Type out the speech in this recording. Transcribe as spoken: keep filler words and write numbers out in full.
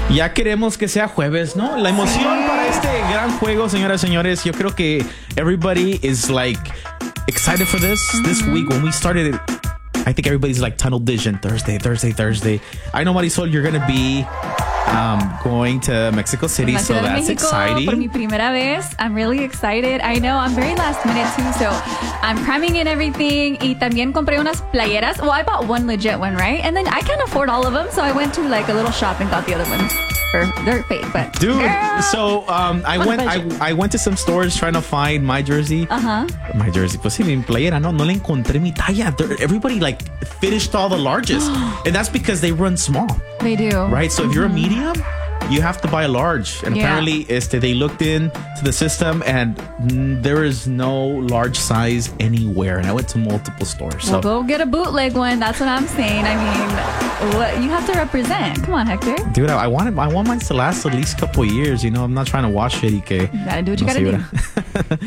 Ya queremos que sea jueves, ¿no? La emoción sí. para este gran juego, señoras y señores. Yo creo que everybody is like excited for this. Mm-hmm. This week when we started it, I think everybody's like tunnel vision. Thursday, Thursday, Thursday. I know, Marisol, you're going to be um, going to Mexico City, so that's Mexico, exciting. Por mi primera vez, I'm really excited. I know, I'm very last minute too, so I'm cramming in everything. Y también compré unas playeras. Well, I bought one legit one, right? And then I can't afford all of them, so I went to like a little shop and got the other ones. Or they're fake, but dude. Girl, so um, I went, I, I went to some stores trying to find my jersey. Uh huh. My jersey, pues sí, mi playera, no, no le encontré mi talla. They're, everybody like finished all the largest, and that's because they run small. They do, right? So mm-hmm. if you're a medium, you have to buy a large. And yeah. apparently, este, they looked into the system, and mm, there is no large size anywhere. And I went to multiple stores. So well, go get a bootleg one. That's what I'm saying. I mean, what, you have to represent. Come on, Hector. Dude, I, I want it, I want mine to last at least a couple of years. You know, I'm not trying to wash it. Y que you gotta do what you no gotta do.